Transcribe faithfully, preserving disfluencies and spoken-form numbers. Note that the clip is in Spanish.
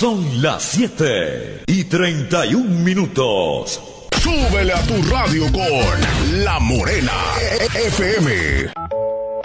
Son las siete y treinta y un minutos. Súbele a tu radio con La Morena F M.